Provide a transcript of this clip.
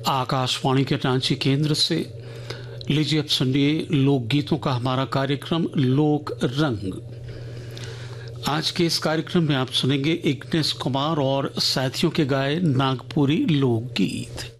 आकाशवाणी के रांची केंद्र से लीजिए अब सुनिए लोकगीतों का हमारा कार्यक्रम लोक रंग। आज के इस कार्यक्रम में आप सुनेंगे इग्नेस कुमार और साथियों के गाए नागपुरी लोकगीत।